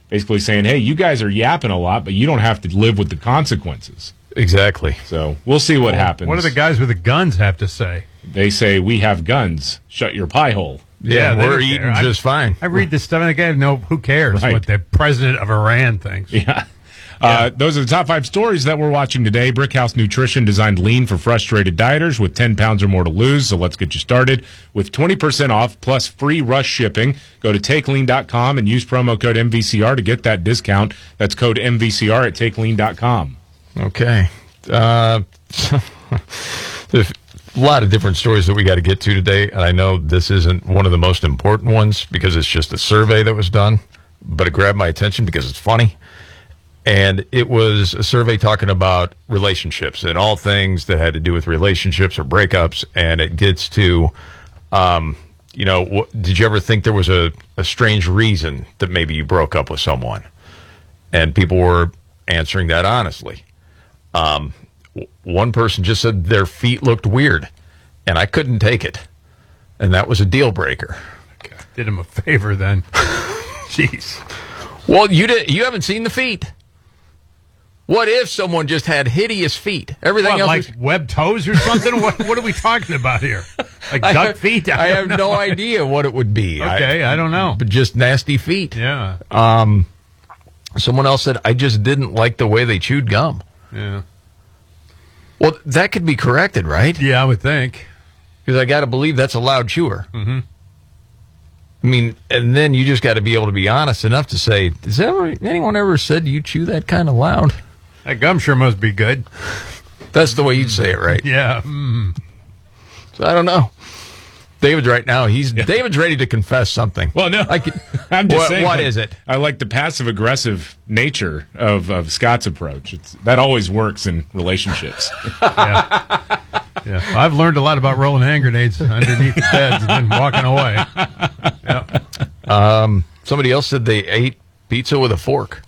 basically saying, hey, you guys are yapping a lot, but you don't have to live with the consequences. Exactly. So we'll see what happens. What do the guys with the guns have to say? They say, we have guns. Shut your pie hole. Yeah, they we're don't eating care. just fine. I read this stuff, and I know who cares Right. what the president of Iran thinks. Yeah. Those are the top 5 stories that we're watching today. Brickhouse Nutrition designed lean for frustrated dieters with 10 pounds or more to lose. So let's get you started with 20% off plus free rush shipping. Go to takelean.com and use promo code MVCR to get that discount. That's code MVCR at takelean.com. Okay. There's a lot of different stories that we got to get to today, and I know this isn't one of the most important ones because it's just a survey that was done, but it grabbed my attention because it's funny. And it was a survey talking about relationships and all things that had to do with relationships or breakups, and it gets to, did you ever think there was a strange reason that maybe you broke up with someone? And people were answering that honestly. One person just said their feet looked weird, and I couldn't take it. And that was a deal breaker. Okay. Did him a favor then. Jeez. Well, you haven't seen the feet. What if someone just had hideous feet? Everything else like webbed toes or something? What are we talking about here? Like duck feet? I have no idea what it would be. Okay, I don't know. But just nasty feet. Yeah. Someone else said, I just didn't like the way they chewed gum. Yeah. Well, that could be corrected, right? Yeah, I would think. Because I got to believe that's a loud chewer. Mm-hmm. I mean, and then you just got to be able to be honest enough to say, has anyone ever said you chew that kind of loud? That gum sure must be good. That's the way you'd say it, right? Yeah. So I don't know. David's right now. David's ready to confess something. Well, no, I'm just saying. What is it? I like the passive-aggressive nature of Scott's approach. That always works in relationships. Yeah. Yeah. I've learned a lot about rolling hand grenades underneath the beds and then walking away. Yeah. Somebody else said they ate pizza with a fork.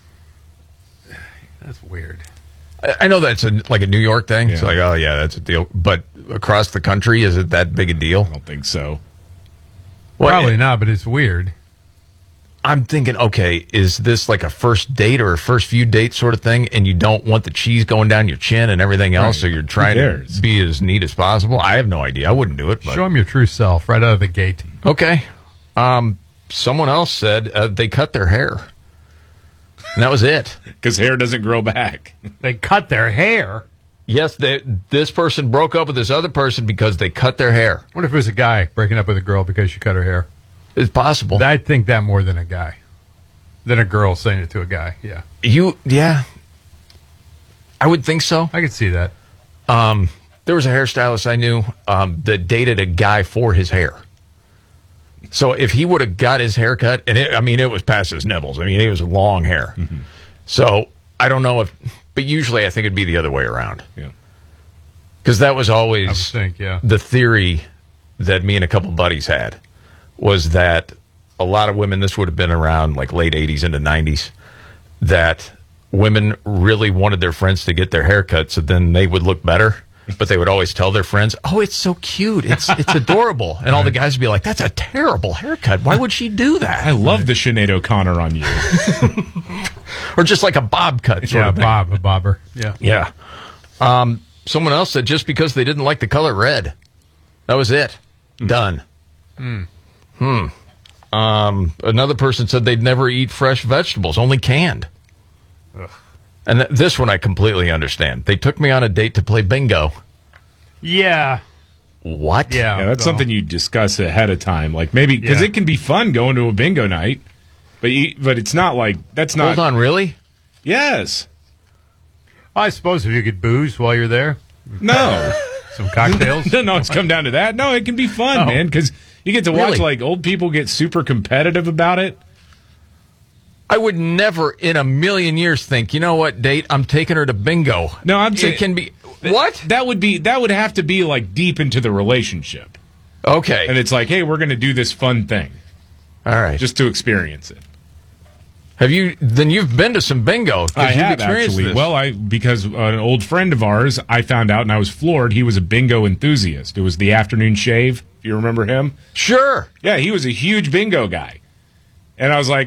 That's weird. I know that's like a New York thing. Yeah. It's like, oh, yeah, that's a deal. But across the country, is it that big a deal? I don't think so. Well, Probably not, but it's weird. I'm thinking, okay, is this like a first date or a first few dates sort of thing, and you don't want the cheese going down your chin and everything else, Right. so you're trying to be as neat as possible? I have no idea. I wouldn't do it. But. Show them your true self right out of the gate. Okay. Someone else said they cut their hair. And that was it. Because hair doesn't grow back. They cut their hair. Yes, this person broke up with this other person because they cut their hair. What if it was a guy breaking up with a girl because she cut her hair? It's possible. I'd think that more than a guy. Than a girl saying it to a guy, yeah. Yeah. I would think so. I could see that. There was a hairstylist I knew that dated a guy for his hair. So if he would have got his hair cut, and it was past his nipples. I mean, it was long hair. Mm-hmm. So I don't know but usually I think it'd be the other way around. Yeah. Because that was always the theory that me and a couple buddies had, was that a lot of women, this would have been around like late 80s into 90s, that women really wanted their friends to get their hair cut so then they would look better. But they would always tell their friends, oh, it's so cute. It's adorable. And all the guys would be like, that's a terrible haircut. Why would she do that? I love the Sinead O'Connor on you. Or just like a bob cut. Yeah, a bobber. Yeah. Yeah. Someone else said just because they didn't like the color red. That was it. Done. Another person said they'd never eat fresh vegetables, only canned. Ugh. And this one I completely understand. They took me on a date to play bingo. Yeah. What? Yeah, that's something you discuss ahead of time. Like maybe, because it can be fun going to a bingo night, but it's not like, that's not. Hold on, really? Yes. I suppose if you could booze while you're there. No. Some cocktails. No, it's come down to that. No, it can be fun, man, because you get to watch like old people get super competitive about it. I would never in a million years think, you know what, date, I'm taking her to bingo. No, I'm saying it can be what? That would have to be like deep into the relationship. Okay. And it's like, hey, we're going to do this fun thing. All right. Just to experience it. You've been to some bingo. I have actually. This. Well, because an old friend of ours, I found out and I was floored, he was a bingo enthusiast. It was the Afternoon Shave. Do you remember him? Sure. Yeah, he was a huge bingo guy. And I was like,